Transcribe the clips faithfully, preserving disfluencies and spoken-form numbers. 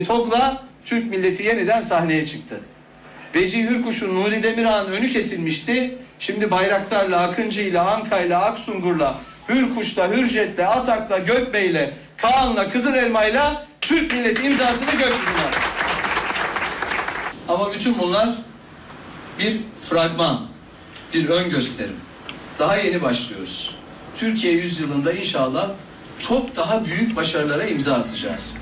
TOG'la Türk milleti yeniden sahneye çıktı. Vecihi Hürkuş'un Nuri Demirağ'ın önü kesilmişti. Şimdi Bayraktar'la, Akıncı'yla, Anka'yla, Aksungur'la, Hürkuş'la, Hürjet'le, Atak'la, Gökbey'le, Kaan'la, Kızılelma'yla Türk milleti imzasını gökyüzüne attı. Ama bütün bunlar bir fragman, bir ön gösterim. Daha yeni başlıyoruz. Türkiye yüzyılında inşallah çok daha büyük başarılara imza atacağız.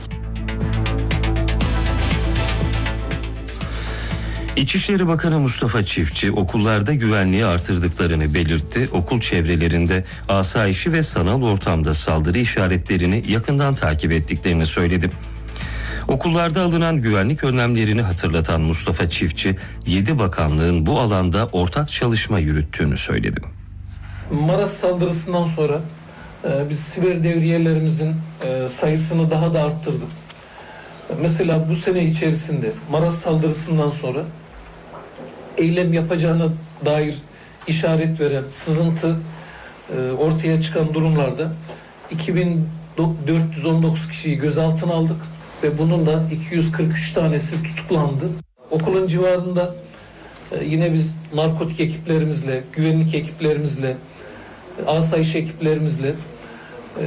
İçişleri Bakanı Mustafa Çiftçi okullarda güvenliği artırdıklarını belirtti. Okul çevrelerinde asayişi ve sanal ortamda saldırı işaretlerini yakından takip ettiklerini söyledi. Okullarda alınan güvenlik önlemlerini hatırlatan Mustafa Çiftçi, yedi bakanlığın bu alanda ortak çalışma yürüttüğünü söyledi. Maras saldırısından sonra e, biz siber devriyelerimizin e, sayısını daha da arttırdık. Mesela bu sene içerisinde Maras saldırısından sonra eylem yapacağına dair işaret veren, sızıntı e, ortaya çıkan durumlarda iki bin dört yüz on dokuz kişiyi gözaltına aldık ve bunun da iki yüz kırk üç tanesi tutuklandı. Okulun civarında e, yine biz narkotik ekiplerimizle, güvenlik ekiplerimizle, asayiş ekiplerimizle e,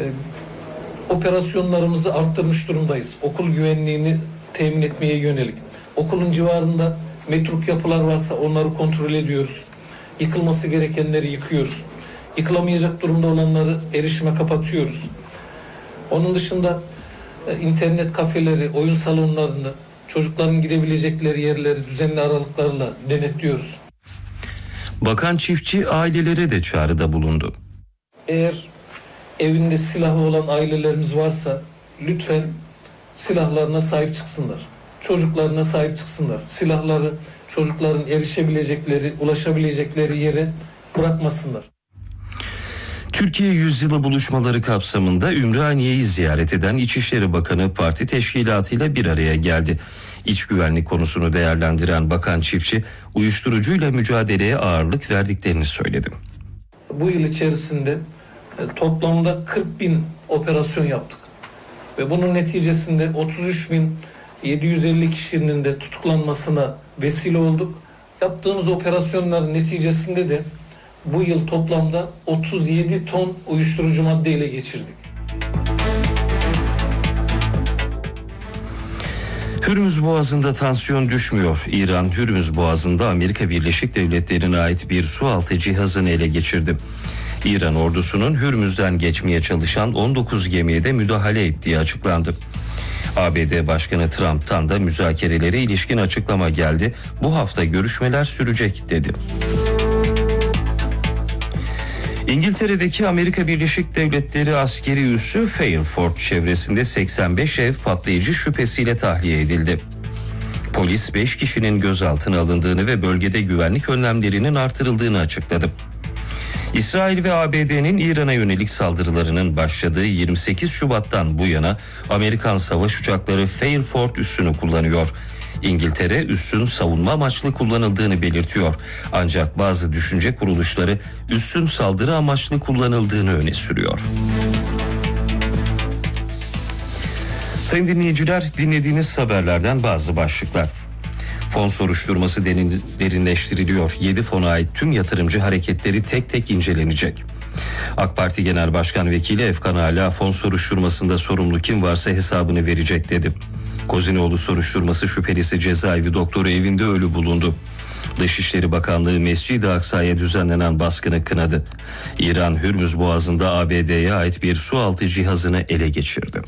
operasyonlarımızı arttırmış durumdayız. Okul güvenliğini temin etmeye yönelik. Okulun civarında metruk yapılar varsa onları kontrol ediyoruz. Yıkılması gerekenleri yıkıyoruz. Yıkılamayacak durumda olanları erişime kapatıyoruz. Onun dışında e, internet kafeleri, oyun salonlarını, çocukların gidebilecekleri yerleri düzenli aralıklarla denetliyoruz. Bakan Çiftçi ailelere de çağrıda bulundu. Eğer evinde silahı olan ailelerimiz varsa lütfen silahlarına sahip çıksınlar. Çocuklarına sahip çıksınlar. Silahları çocukların erişebilecekleri, ulaşabilecekleri yere bırakmasınlar. Türkiye Yüzyılı buluşmaları kapsamında Ümraniye'yi ziyaret eden İçişleri Bakanı parti teşkilatıyla bir araya geldi. İç güvenlik konusunu değerlendiren Bakan Çiftçi, uyuşturucuyla mücadeleye ağırlık verdiklerini söyledi. Bu yıl içerisinde toplamda kırk bin operasyon yaptık. Ve bunun neticesinde otuz üç bin yedi yüz elli kişinin de tutuklanmasına vesile olduk. Yaptığımız operasyonların neticesinde de bu yıl toplamda otuz yedi ton uyuşturucu madde ele geçirdik. Hürmüz Boğazı'nda tansiyon düşmüyor. İran, Hürmüz Boğazı'nda Amerika Birleşik Devletleri'ne ait bir sualtı cihazını ele geçirdi. İran ordusunun Hürmüz'den geçmeye çalışan on dokuz gemiye de müdahale ettiği açıklandı. A B D Başkanı Trump'tan da müzakerelere ilişkin açıklama geldi. Bu hafta görüşmeler sürecek dedi. İngiltere'deki Amerika Birleşik Devletleri askeri üssü Fairford çevresinde seksen beş ev patlayıcı şüphesiyle tahliye edildi. Polis beş kişinin gözaltına alındığını ve bölgede güvenlik önlemlerinin artırıldığını açıkladı. İsrail ve A B D'nin İran'a yönelik saldırılarının başladığı yirmi sekiz Şubat'tan bu yana Amerikan savaş uçakları Fairford üssünü kullanıyor. İngiltere üssün savunma amaçlı kullanıldığını belirtiyor. Ancak bazı düşünce kuruluşları üssün saldırı amaçlı kullanıldığını öne sürüyor. Sayın dinleyiciler, dinlediğiniz haberlerden bazı başlıklar. Fon soruşturması derinleştiriliyor. yedi fona ait tüm yatırımcı hareketleri tek tek incelenecek. AK Parti Genel Başkan Vekili Efkan Ala, fon soruşturmasında sorumlu kim varsa hesabını verecek dedi. Kozinoğlu soruşturması şüphelisi cezaevi doktoru evinde ölü bulundu. Dışişleri Bakanlığı Mescid-i Aksa'ya düzenlenen baskını kınadı. İran, Hürmüz Boğazı'nda A B D'ye ait bir sualtı cihazını ele geçirdi.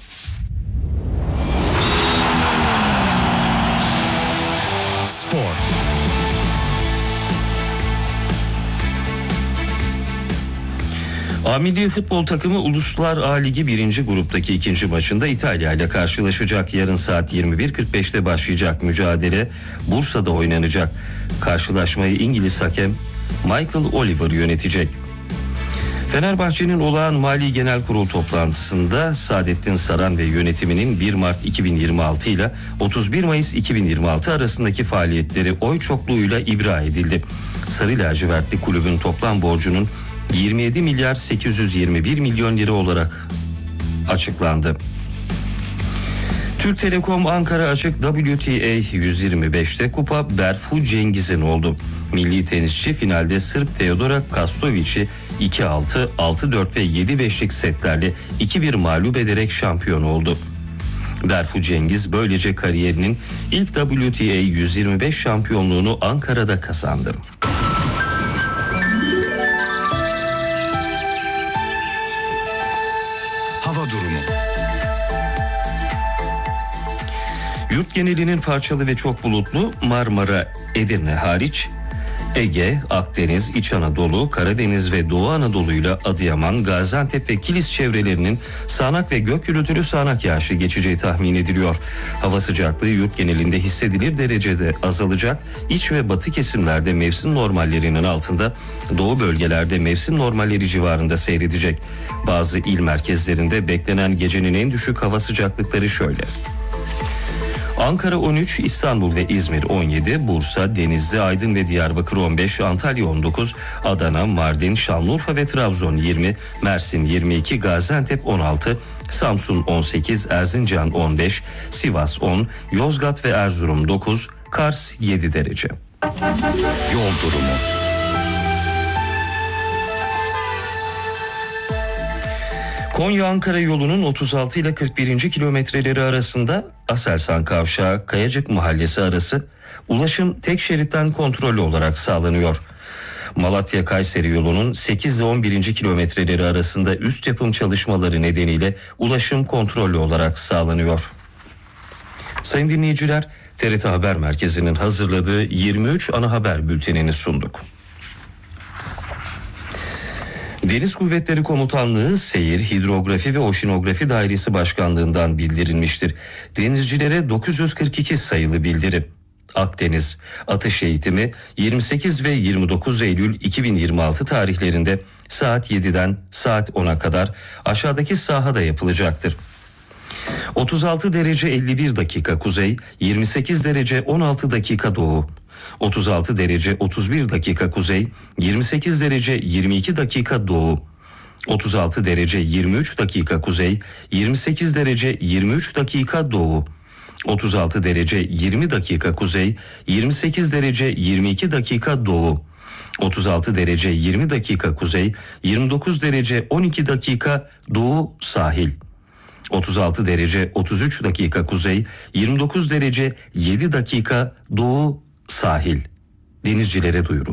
Spor. A Milli Futbol takımı Uluslar A Ligi birinci gruptaki ikinci maçında İtalya ile karşılaşacak. Yarın saat yirmi bir kırk beşte başlayacak mücadele Bursa'da oynanacak. Karşılaşmayı İngiliz hakem Michael Oliver yönetecek. Fenerbahçe'nin olağan Mali Genel Kurul toplantısında Saadettin Saran ve yönetiminin bir Mart iki bin yirmi altı ile otuz bir Mayıs iki bin yirmi altı arasındaki faaliyetleri oy çokluğuyla ibra edildi. Sarı lacivertli kulübün toplam borcunun yirmi yedi milyar sekiz yüz yirmi bir milyon lira olarak açıklandı. Türk Telekom Ankara Açık W T A yüz yirmi beşte kupa Berfu Cengiz'in oldu. Milli tenisçi finalde Sırp Teodora Kastovic'i iki altı, altı dört ve yedi beşlik setlerle iki bir mağlup ederek şampiyon oldu. Berfu Cengiz böylece kariyerinin ilk W T A yüz yirmi beş şampiyonluğunu Ankara'da kazandı. Hava durumu. Yurt genelinin parçalı ve çok bulutlu, Marmara, Edirne hariç Ege, Akdeniz, İç Anadolu, Karadeniz ve Doğu Anadolu'yla Adıyaman, Gaziantep ve Kilis çevrelerinin sağanak ve gök gürültülü sağanak yağışı geçeceği tahmin ediliyor. Hava sıcaklığı yurt genelinde hissedilir derecede azalacak. İç ve batı kesimlerde mevsim normallerinin altında, doğu bölgelerde mevsim normalleri civarında seyredecek. Bazı il merkezlerinde beklenen gecenin en düşük hava sıcaklıkları şöyle: Ankara on üç, İstanbul ve İzmir on yedi, Bursa, Denizli, Aydın ve Diyarbakır on beş, Antalya on dokuz, Adana, Mardin, Şanlıurfa ve Trabzon yirmi, Mersin yirmi iki, Gaziantep on altı, Samsun on sekiz, Erzincan on beş, Sivas on, Yozgat ve Erzurum dokuz, Kars yedi derece. Yol durumu. Konya-Ankara yolunun otuz altı ile kırk birinci kilometreleri arasında Aselsan Kavşağı Kayacık Mahallesi arası ulaşım tek şeritten kontrollü olarak sağlanıyor. Malatya-Kayseri yolunun sekiz ile on birinci kilometreleri arasında üst yapım çalışmaları nedeniyle ulaşım kontrollü olarak sağlanıyor. Sayın dinleyiciler, T R T Haber Merkezi'nin hazırladığı yirmi üç ana haber bültenini sunduk. Deniz Kuvvetleri Komutanlığı Seyir, Hidrografi ve Oşinografi Dairesi Başkanlığı'ndan bildirilmiştir. Denizcilere dokuz yüz kırk iki sayılı bildiri. Akdeniz atış eğitimi yirmi sekiz ve yirmi dokuz Eylül iki bin yirmi altı tarihlerinde saat yediden saat ona kadar aşağıdaki sahada yapılacaktır. otuz altı derece elli bir dakika kuzey, yirmi sekiz derece on altı dakika doğu. otuz altı derece otuz bir dakika kuzey, yirmi sekiz derece yirmi iki dakika doğu. otuz altı derece yirmi üç dakika kuzey, yirmi sekiz derece yirmi üç dakika doğu. otuz altı derece yirmi dakika kuzey, yirmi sekiz derece yirmi iki dakika doğu. otuz altı derece yirmi dakika kuzey, yirmi dokuz derece on iki dakika doğu sahil. otuz altı derece otuz üç dakika kuzey, yirmi dokuz derece yedi dakika doğu sahil. Denizcilere duyuruldu.